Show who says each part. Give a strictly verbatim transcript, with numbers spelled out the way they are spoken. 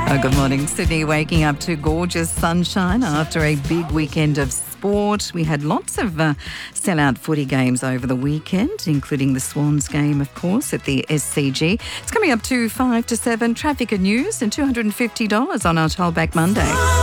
Speaker 1: Oh, good morning, Sydney. Waking up to gorgeous sunshine after a big weekend of sport. We had lots of uh, sellout footy games over the weekend, including the Swans game, of course, at the S C G. It's coming up to five to seven traffic and news and two hundred fifty dollars on our Tollback Monday.